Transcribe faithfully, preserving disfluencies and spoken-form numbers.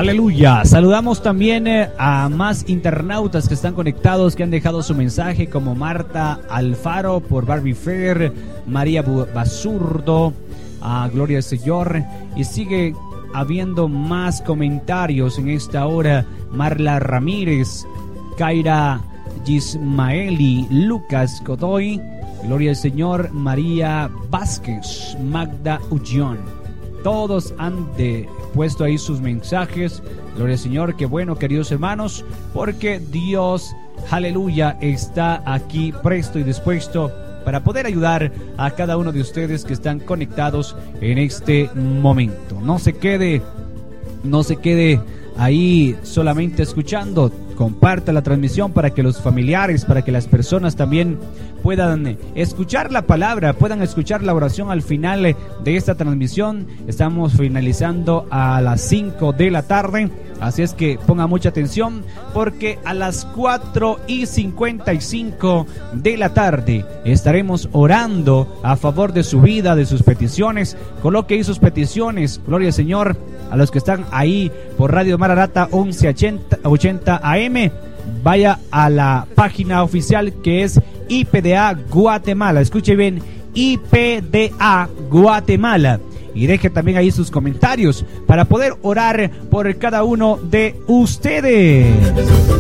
Aleluya. Saludamos también eh, a más internautas que están conectados, que han dejado su mensaje, como Marta Alfaro por Barbie Fair, María Basurdo, a Gloria al Señor, y sigue habiendo más comentarios en esta hora. Marla Ramírez, Kaira Gismaeli, Lucas Godoy, Gloria al Señor, María Vázquez, Magda Ullón. Todos han de, puesto ahí sus mensajes. Gloria al Señor, qué bueno, queridos hermanos, porque Dios, aleluya, está aquí presto y dispuesto para poder ayudar a cada uno de ustedes que están conectados en este momento. No se quede, no se quede ahí solamente escuchando. Comparta la transmisión para que los familiares, para que las personas también puedan escuchar la palabra, puedan escuchar la oración al final de esta transmisión. Estamos finalizando a las cinco de la tarde, así es que ponga mucha atención, porque a las cuatro y cincuenta y cinco de la tarde estaremos orando a favor de su vida, de sus peticiones. Coloque ahí sus peticiones, gloria al Señor. A los que están ahí por Radio Mararata once ochenta A M, vaya a la página oficial que es I P D A Guatemala. Escuche bien, I P D A Guatemala. Y deje también ahí sus comentarios para poder orar por cada uno de ustedes.